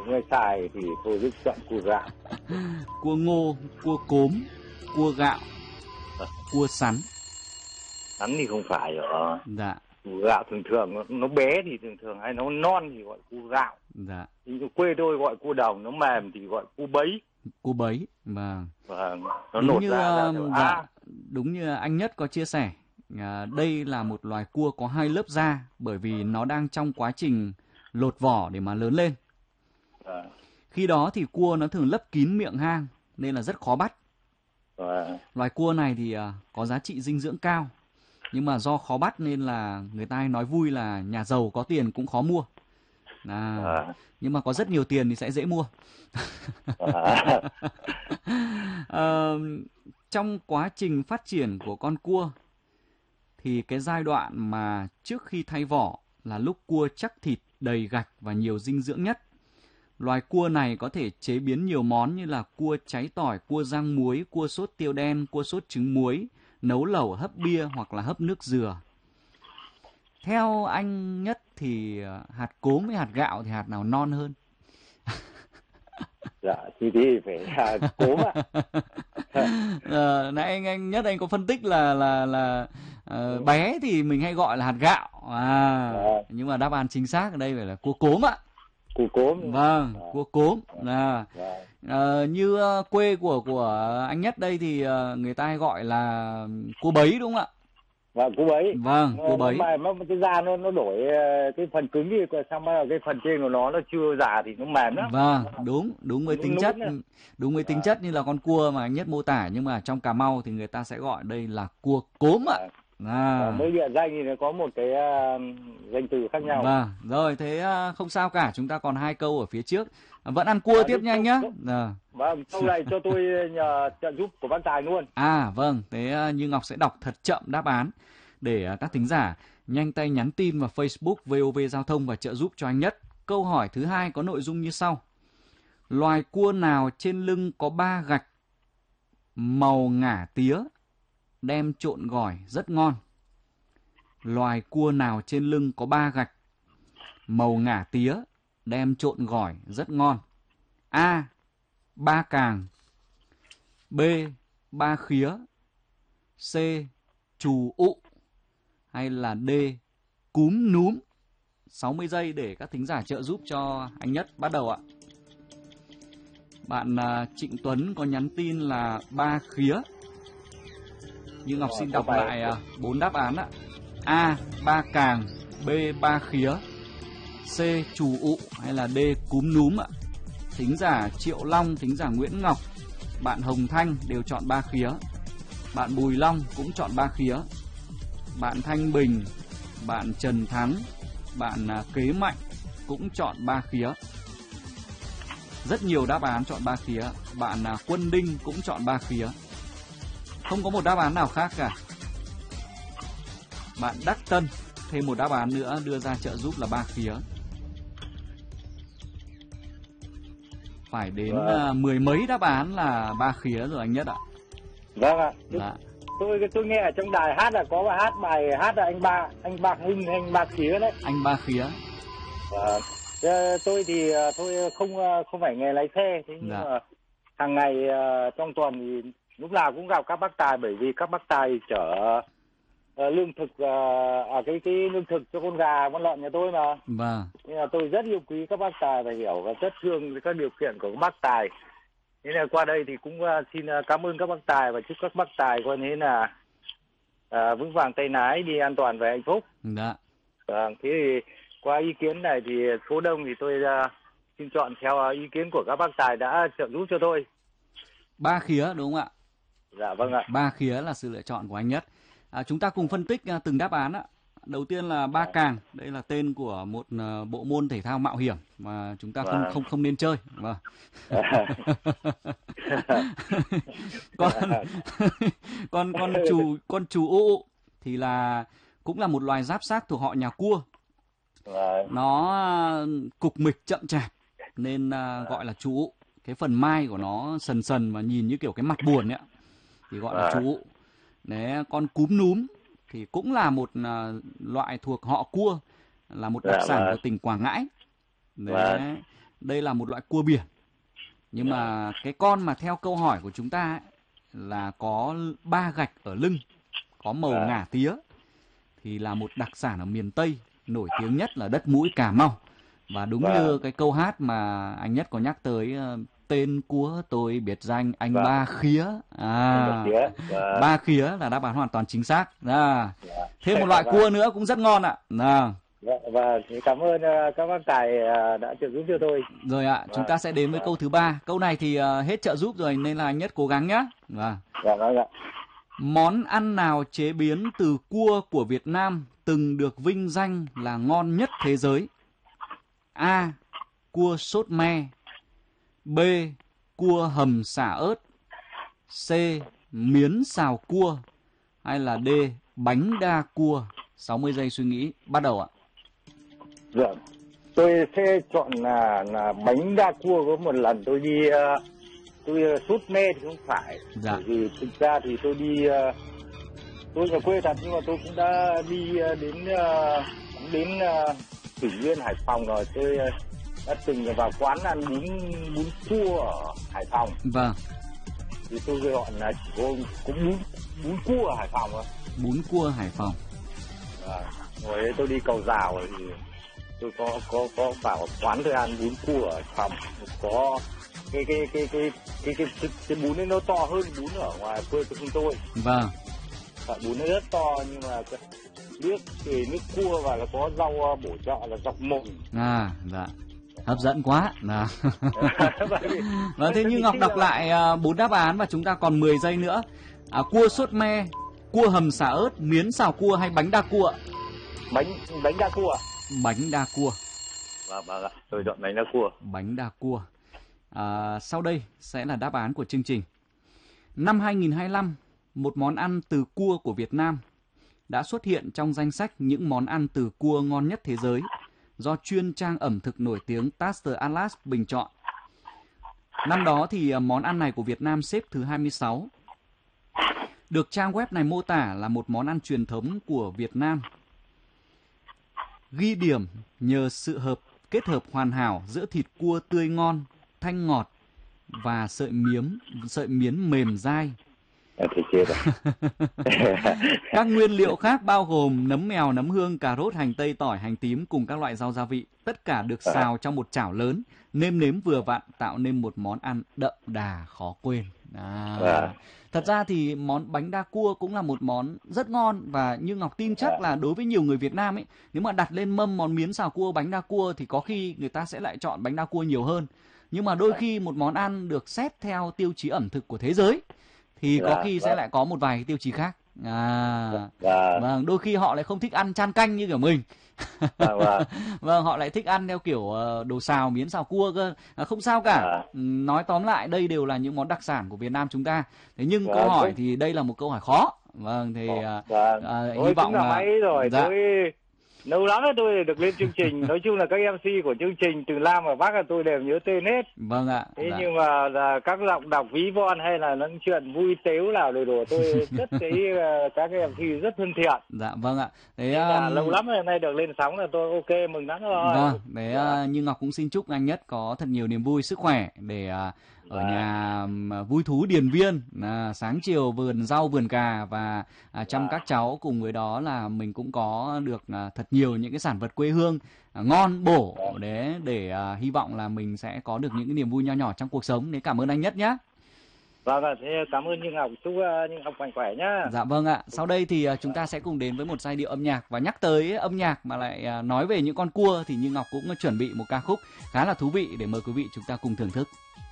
người xài thì tôi rất chọn cua gạo. Cua ngô, cua cốm, cua gạo, cua sắn. Sắn thì không phải rồi. Dạ. Cua gạo thường thường nó bé thì thường hay nó non thì gọi cua gạo. Dạ. Thì quê tôi gọi cua đồng, nó mềm thì gọi cua bấy. Cua bấy, vâng. Nó nổi ra dạ, đúng như anh Nhất có chia sẻ, đây là một loài cua có 2 lớp da, bởi vì nó đang trong quá trình lột vỏ để mà lớn lên. Khi đó thì cua nó thường lấp kín miệng hang nên là rất khó bắt. Loài cua này thì có giá trị dinh dưỡng cao, nhưng mà do khó bắt nên là người ta hay nói vui là nhà giàu có tiền cũng khó mua. Nhưng mà có rất nhiều tiền thì sẽ dễ mua. Trong quá trình phát triển của con cua thì cái giai đoạn mà trước khi thay vỏ là lúc cua chắc thịt, đầy gạch và nhiều dinh dưỡng nhất. Loài cua này có thể chế biến nhiều món như là cua cháy tỏi, cua rang muối, cua sốt tiêu đen, cua sốt trứng muối, nấu lẩu, hấp bia hoặc là hấp nước dừa. Theo anh Nhất thì hạt cốm với hạt gạo thì hạt nào non hơn? Dạ, thì phải hạt cốm ạ. Nãy anh Nhất anh có phân tích là bé thì mình hay gọi là hạt gạo. Nhưng mà đáp án chính xác ở đây phải là cua cốm ạ. Cua cốm. Vâng, cua cốm. Như quê của anh Nhất đây thì người ta hay gọi là cua bấy đúng không ạ? Vâng, cua bấy. Vâng, cua bấy. Cái da nó đổi cái phần cứng đi, xong rồi cái phần trên của nó chưa già thì nó mềm lắm. Vâng, đúng với tính chất, đúng với tính chất như là con cua mà anh Nhất mô tả, nhưng mà trong Cà Mau thì người ta sẽ gọi đây là cua cốm ạ. Mỗi địa danh thì nó có một cái danh từ khác nhau. Vâng, rồi thế không sao cả, chúng ta còn 2 câu ở phía trước. Vẫn ăn cua tiếp nha anh nhá. Vâng, câu này cho tôi nhờ trợ giúp của bác Tài luôn. Vâng, thế Như Ngọc sẽ đọc thật chậm đáp án để các thính giả nhanh tay nhắn tin vào Facebook VOV Giao thông và trợ giúp cho anh Nhất. Câu hỏi thứ 2 có nội dung như sau. Loài cua nào trên lưng có 3 gạch màu ngả tía, đem trộn gỏi rất ngon? Loài cua nào trên lưng có 3 gạch màu ngả tía, đem trộn gỏi rất ngon? A. Ba càng, B. Ba khía, C. Trù ụ, hay là D. Cúm núm? 60 giây để các thính giả trợ giúp cho anh Nhất. Bắt đầu ạ. Bạn Trịnh Tuấn có nhắn tin là ba khía. Như Ngọc xin đọc lại 4 đáp án ạ. A. Ba càng, B. Ba khía, C. Trù ụ, hay là D. Cúm núm ạ. Thính giả Triệu Long, thính giả Nguyễn Ngọc, bạn Hồng Thanh đều chọn ba khía. Bạn Bùi Long cũng chọn ba khía. Bạn Thanh Bình, bạn Trần Thắng, bạn Kế Mạnh cũng chọn ba khía. Rất nhiều đáp án chọn ba khía. Bạn Quân Đinh cũng chọn ba khía. Không có một đáp án nào khác cả. Bạn Đắc Tân thêm một đáp án nữa đưa ra trợ giúp là ba khía. Phải đến 10 mấy đáp án là ba khía rồi anh Nhất ạ. Vâng ạ. Dạ. Tôi nghe ở trong đài hát là có bài hát là anh ba Hưng, anh ba khía đấy. Anh ba khía. Tôi thì tôi không phải nghề lái xe, thế nhưng mà hàng ngày trong tuần thì lúc nào cũng gặp các bác tài, bởi vì các bác tài chở lương thực cái lương thực cho con gà con lợn nhà tôi mà. Vâng. Nên là tôi rất yêu quý các bác tài và hiểu và rất thương các điều kiện của các bác tài. Thế là qua đây thì cũng xin cảm ơn các bác tài và chúc các bác tài coi thế là vững vàng tay lái, đi an toàn về hạnh phúc. Dạ. Thế thì qua ý kiến này thì số đông thì tôi xin chọn theo ý kiến của các bác tài đã trợ giúp cho tôi. Ba khía đúng không ạ? Dạ vâng ạ. Ba khía là sự lựa chọn của anh Nhất. Chúng ta cùng phân tích từng đáp án ạ. Đầu tiên là ba càng, đây là tên của một bộ môn thể thao mạo hiểm mà chúng ta không nên chơi. Vâng. con trù ụ thì là cũng là một loài giáp xác thuộc họ nhà cua. Nó cục mịch chậm chạp nên gọi là trù ụ. Cái phần mai của nó sần sần và nhìn như kiểu cái mặt buồn ấy thì gọi là trù ụ. Đấy, con cúm núm thì cũng là một loại thuộc họ cua, là một đặc sản của tỉnh Quảng Ngãi. Đấy. đây là một loại cua biển. Nhưng mà cái con mà theo câu hỏi của chúng ta ấy, là có 3 gạch ở lưng, có màu ngả tía, thì là một đặc sản ở miền Tây, nổi tiếng nhất là đất mũi Cà Mau. Và đúng như cái câu hát mà anh Nhất có nhắc tới, tên của tôi biệt danh anh Ba Khía. Ba Khía là đáp án hoàn toàn chính xác. Thêm một loại cua nữa cũng rất ngon ạ. Và cảm ơn các bác tài đã trợ giúp cho tôi. Rồi ạ, chúng ta sẽ đến với câu thứ 3. Câu này thì hết trợ giúp rồi nên là anh Nhất cố gắng nhé. Món ăn nào chế biến từ cua của Việt Nam từng được vinh danh là ngon nhất thế giới? A. Cua sốt me. B. Cua hầm xả ớt. C. Miến xào cua. Hay là D. Bánh đa cua. 60 giây suy nghĩ, bắt đầu ạ. Dạ, tôi sẽ chọn là bánh đa cua. Có một lần tôi đi tôi sốt me thì không phải. Bởi vì thực ra thì tôi ở quê thật, nhưng mà tôi cũng đã đi đến Thủy Nguyên, Hải Phòng rồi. Tôi đã từng vào quán ăn bún cua ở Hải Phòng. Vâng. Thì tôi gọi là chỉ có bún cua ở Hải Phòng thôi. Bún cua Hải Phòng. Rồi đấy tôi đi Cầu Rào thì tôi có vào quán tôi ăn bún cua ở Hải Phòng. Có cái bún ấy nó to hơn bún ở ngoài quê của tôi. Vâng. Bún nó rất to, nhưng mà nước cua và nó có rau bổ trợ là dọc mồng. Dạ. Hấp dẫn quá. Và thế như Ngọc đọc lại 4 đáp án và chúng ta còn 10 giây nữa. Cua sốt me, cua hầm xả ớt, miến xào cua hay bánh đa cua? Bánh đa cua. Bánh đa cua. Vâng ạ, tôi chọn bánh đa cua. Bánh đa cua. Sau đây sẽ là đáp án của chương trình. Năm 2025, một món ăn từ cua của Việt Nam đã xuất hiện trong danh sách những món ăn từ cua ngon nhất thế giới do chuyên trang ẩm thực nổi tiếng Taste Atlas bình chọn. Năm đó thì món ăn này của Việt Nam xếp thứ 26. Được trang web này mô tả là một món ăn truyền thống của Việt Nam. Ghi điểm nhờ sự kết hợp hoàn hảo giữa thịt cua tươi ngon, thanh ngọt và sợi miến mềm dai. Các nguyên liệu khác bao gồm nấm mèo, nấm hương, cà rốt, hành tây, tỏi, hành tím cùng các loại rau gia vị. Tất cả được xào trong một chảo lớn, nêm nếm vừa vặn tạo nên một món ăn đậm đà khó quên. Thật ra thì món bánh đa cua cũng là một món rất ngon, và như Ngọc tin chắc là đối với nhiều người Việt Nam ấy, nếu mà đặt lên mâm món miến xào cua, bánh đa cua thì có khi người ta sẽ lại chọn bánh đa cua nhiều hơn. Nhưng mà đôi khi một món ăn được xét theo tiêu chí ẩm thực của thế giới thì có khi sẽ lại có một vài tiêu chí khác. Vâng, đôi khi họ lại không thích ăn chan canh như kiểu mình. Vâng, họ lại thích ăn theo kiểu đồ xào, miến xào cua cơ. Không sao cả. Nói tóm lại đây đều là những món đặc sản của Việt Nam chúng ta. Thế nhưng câu hỏi thì đây là một câu hỏi khó. Vâng, thì hy vọng là tôi lâu lắm rồi tôi được lên chương trình. Nói chung là các MC của chương trình từ Nam và Bắc là tôi đều nhớ tên hết. Vâng ạ. Thế nhưng mà là các giọng đọc ví von hay là những chuyện vui tếu nào đầy đủ, tôi rất thấy các MC rất thân thiện. Dạ vâng ạ. Thế lâu lắm rồi nay được lên sóng là tôi ok, mừng lắm rồi. Vâng, như Ngọc cũng xin chúc anh Nhất có thật nhiều niềm vui, sức khỏe để ở nhà vui thú điền viên, sáng chiều vườn rau vườn cà và chăm các cháu, cùng với đó là mình cũng có được thật nhiều những cái sản vật quê hương ngon bổ để hy vọng là mình sẽ có được những cái niềm vui nho nhỏ trong cuộc sống. Đấy, cảm ơn anh Nhất nhé. Vâng ạ, thế cảm ơn Như Ngọc, chúc Như Ngọc mạnh khỏe nhá. Dạ vâng ạ. Sau đây thì chúng ta sẽ cùng đến với một giai điệu âm nhạc, và nhắc tới âm nhạc mà lại nói về những con cua thì Như Ngọc cũng chuẩn bị một ca khúc khá là thú vị để mời quý vị chúng ta cùng thưởng thức.